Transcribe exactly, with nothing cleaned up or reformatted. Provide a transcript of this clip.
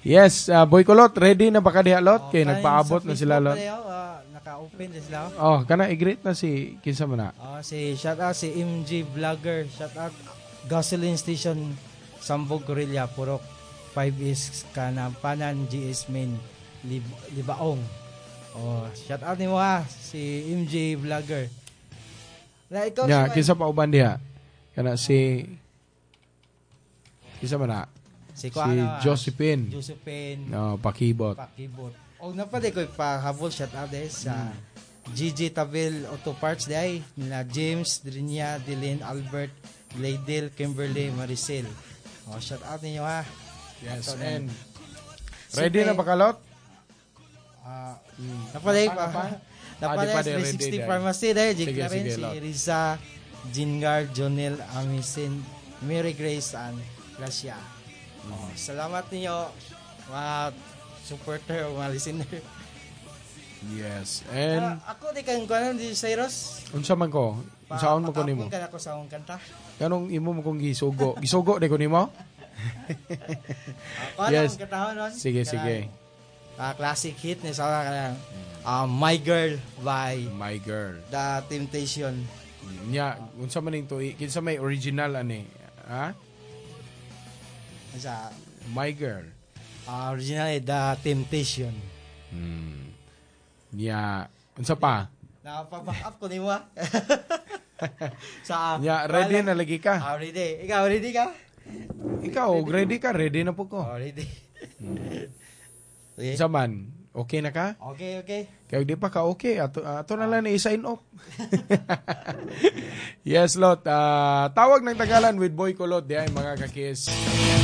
Yes, uh, Boy Kulot, ready na ba ka diha lot? Kay nagpaabot na sila lot. Uh, naka-open na sila. Oh, kana i-greet na si kinsa man na? Oh, si shout out si M G Vlogger, shout out Gasoline Station Sambog Gorilla Purok five is kana Panan G S Main Lib, Libaong. Oh, shout out nimo ha si M G Vlogger. Na ikaw yeah, kinsa pa uban diha? Kana si kinsa man na? Si, si Josephine. Josephine. No, pakibot. Pakibot. O na pa di ko pa-habol shout out eh sa hmm. G G Tabil Auto Parts day nila James, Drinia, Dylan, Albert, Laydel, Kimberly, Maricel. O shout out ninyo ha. Yes, so, and ready na ba kalot? Ah, uh, napalay pa. Napalay three sixty Pharmacy day, Jig na rin si Riza, Jingar, Jonel, Amisen, Mary Grace and Gracia. Oh, salamat niyo mga supporter o mga listener. Yes. And uh, ako di kan kuan di Cyrus. Unsa man ko? Unsaon mo ko nimo? Kan ako sa akong kanta. Kanong imo mo kong gisugo? Gisugo de ko nimo? Ako yes. Ang katahon nun. Sige, Kala, sige. Uh, classic hit ni sa kanang uh, My Girl by My Girl. The Temptation. Nya, unsa man ning tuig? Kinsa may original ani? Ha? Sa My Girl. Uh, originally The Temptation. Hmm. Yeah. Unsa pa? Napa-back up ko nimo. Sa yeah, ready na lagi ka. Uh, ready. Ikaw ready ka? Ikaw ready ka? Ready na po ko. Oh, ready. Hmm. Okay. Unsa man? Okay na ka? Okay, okay. Kaya di pa ka okay. Ato, ato na lang i-sign off. Yes, Lot. Uh, tawag ng Tagalan with Boy Kulot. Diyan, mga kakis.